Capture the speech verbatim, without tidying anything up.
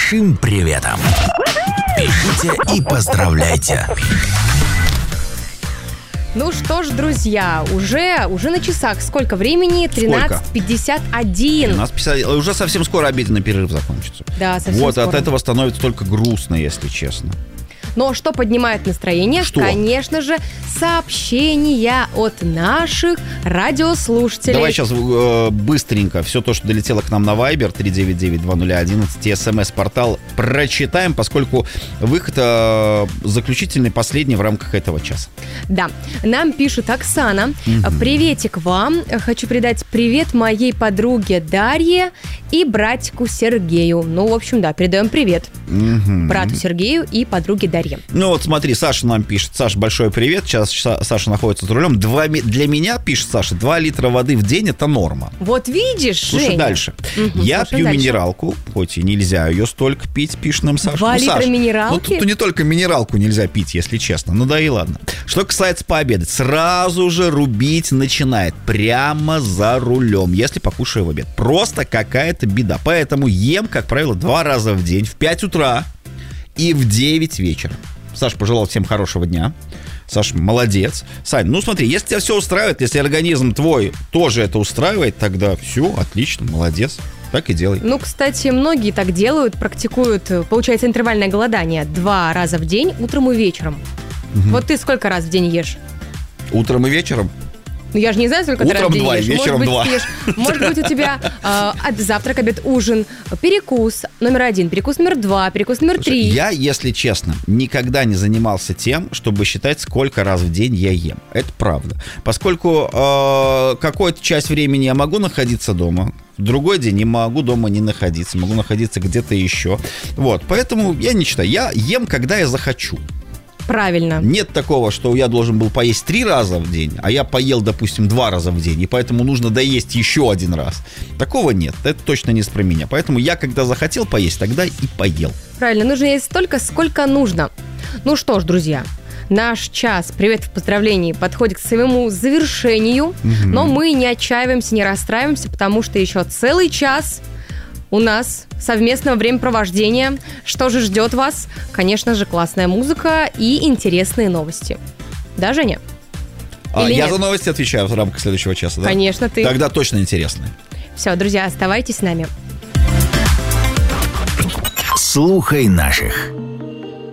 большим приветом. Пишите и поздравляйте. Ну что ж, друзья, уже, уже на часах сколько времени? тринадцать пятьдесят один. У нас писали, уже совсем скоро обеденный перерыв закончится. Да, совсем Вот, скоро. от этого становится только грустно, если честно. Но что поднимает настроение? Что? Конечно же, сообщения от наших радиослушателей. Давай сейчас э, быстренько все то, что долетело к нам на Viber три девять девять два ноль один и смс-портал прочитаем, поскольку выход э, заключительный, последний в рамках этого часа. Да, нам пишет Оксана. Угу. Приветик вам. Хочу передать привет моей подруге Дарье и братику Сергею. Ну, в общем, да, передаем привет Угу. брату Сергею и подруге Дарье. Ну вот смотри, Саша нам пишет. Саша, большой привет. Сейчас Саша находится за рулем. Два, для меня, пишет Саша, два литра воды в день — это норма. Вот видишь, Слушай Женя. дальше. Угу, Я слушай пью дальше. минералку, хоть и нельзя ее столько пить, пишет нам Саша. Два ну, литра Саш, минералки? Ну, тут не только минералку нельзя пить, если честно. Ну да и ладно. Что касается пообедать, сразу же рубить начинает прямо за рулем, если покушаю в обед. Просто какая-то беда. Поэтому ем, как правило, два раза в день, в пять утра и в девять вечера. Саш, пожелал всем хорошего дня. Саш, молодец. Сань, ну смотри, если тебя все устраивает, если организм твой тоже это устраивает, тогда все, отлично, молодец. Так и делай. Ну, кстати, многие так делают, практикуют, получается, интервальное голодание два раза в день, утром и вечером. Угу. Вот ты сколько раз в день ешь? Утром и вечером? Ну, я же не знаю, сколько Утром ты раз в день два, ешь. вечером может быть, два. Ты ешь, может быть, у тебя э, завтрак, обед, ужин, перекус номер один, перекус номер два, перекус номер Слушай, три. я, если честно, никогда не занимался тем, чтобы считать, сколько раз в день я ем. Это правда. Поскольку э, какую-то часть времени я могу находиться дома, в другой день не могу дома не находиться, могу находиться где-то еще. Вот, поэтому я не считаю. Я ем, когда я захочу. Правильно. Нет такого, что я должен был поесть три раза в день, а я поел, допустим, два раза в день, и поэтому нужно доесть еще один раз. Такого нет, это точно не про меня. Поэтому я, когда захотел поесть, тогда и поел. Правильно, нужно есть столько, сколько нужно. Ну что ж, друзья, наш час приветов, поздравлений подходит к своему завершению, угу. Но мы не отчаиваемся, не расстраиваемся, потому что еще целый час у нас совместного времяпровождения. Что же ждет вас? Конечно же, классная музыка и интересные новости. Да, Женя? А, я нет? за новости отвечаю в рамках следующего часа, да? Конечно, ты. Тогда точно интересно. Все, друзья, оставайтесь с нами. Слухай наших.